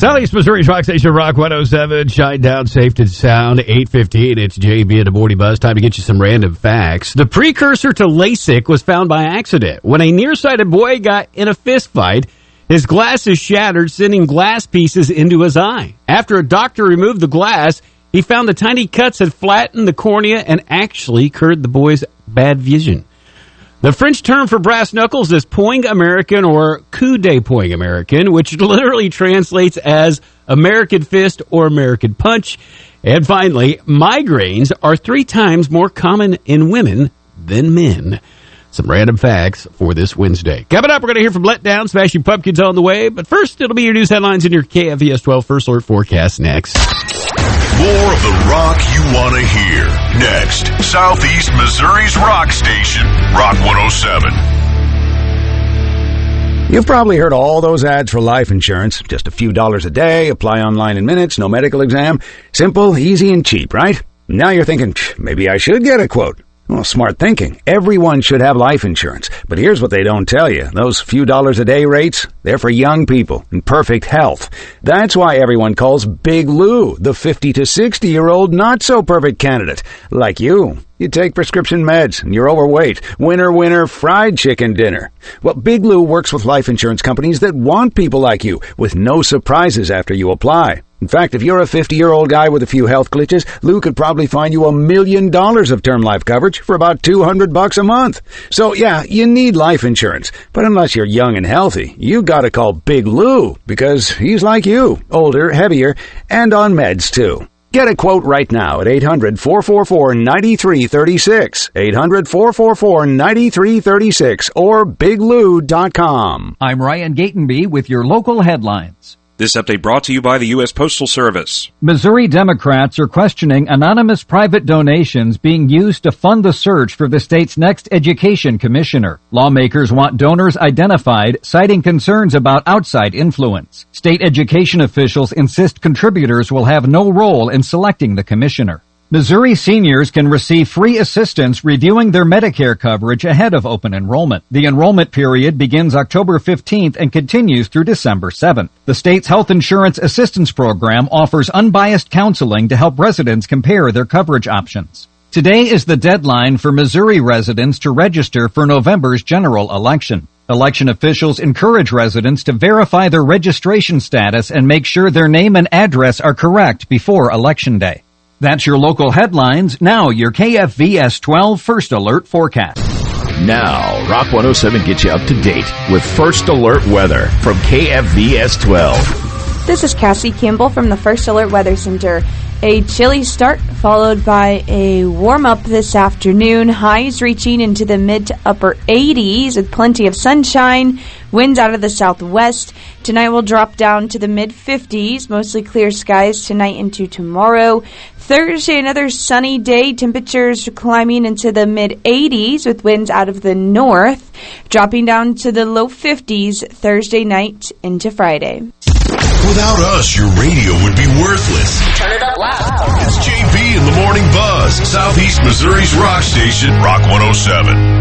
Southeast Missouri's Rock Station, Rock 107, shine down, safe and sound, 8:15. It's JB and the Morning Buzz. Time to get you some random facts. The precursor to LASIK was found by accident. When a nearsighted boy got in a fist fight, his glasses shattered, sending glass pieces into his eye. After a doctor removed the glass, he found the tiny cuts had flattened the cornea and actually cured the boy's bad vision. The French term for brass knuckles is poing American or coup de poing American, which literally translates as American fist or American punch. And finally, migraines are 3 times more common in women than men. Some random facts for this Wednesday. Coming up, we're going to hear from Let Down, Smashing Pumpkins on the way. But first, it'll be your news headlines in your KFVS 12 First Alert forecast next. More of the rock you want to hear. Next, Southeast Missouri's rock station, Rock 107. You've probably heard all those ads for life insurance. Just a few dollars a day, apply online in minutes, no medical exam. Simple, easy, and cheap, right? Now you're thinking, maybe I should get a quote. Well, smart thinking. Everyone should have life insurance. But here's what they don't tell you. Those few dollars a day rates, they're for young people in perfect health. That's why everyone calls Big Lou the 50 to 60-year-old not-so-perfect candidate. Like you. You take prescription meds and you're overweight. Winner, fried chicken dinner. Well, Big Lou works with life insurance companies that want people like you with no surprises after you apply. In fact, if you're a 50-year-old guy with a few health glitches, Lou could probably find you $1 million of term life coverage for about $200 a month. So, yeah, you need life insurance. But unless you're young and healthy, you gotta call Big Lou because he's like you, older, heavier, and on meds, too. Get a quote right now at 800-444-9336, 800-444-9336, or biglou.com. I'm Ryan Gatenby with your local headlines. This update brought to you by the U.S. Postal Service. Missouri Democrats are questioning anonymous private donations being used to fund the search for the state's next education commissioner. Lawmakers want donors identified, citing concerns about outside influence. State education officials insist contributors will have no role in selecting the commissioner. Missouri seniors can receive free assistance reviewing their Medicare coverage ahead of open enrollment. The enrollment period begins October 15th and continues through December 7th. The state's health insurance assistance program offers unbiased counseling to help residents compare their coverage options. Today is the deadline for Missouri residents to register for November's general election. Election officials encourage residents to verify their registration status and make sure their name and address are correct before Election Day. That's your local headlines. Now your KFVS 12 First Alert forecast. Now, Rock 107 gets you up to date with First Alert weather from KFVS 12. This is Cassie Campbell from the First Alert Weather Center. A chilly start followed by a warm-up this afternoon. Highs reaching into the mid to upper 80s with plenty of sunshine. Winds out of the southwest. Tonight will drop down to the mid-50s. Mostly clear skies tonight into tomorrow. Thursday, another sunny day. Temperatures climbing into the mid-80s with winds out of the north. Dropping down to the low 50s Thursday night into Friday. Without us, your radio would be worthless. Turn it up loud. It's JB in the Morning Buzz, Southeast Missouri's rock station, Rock 107.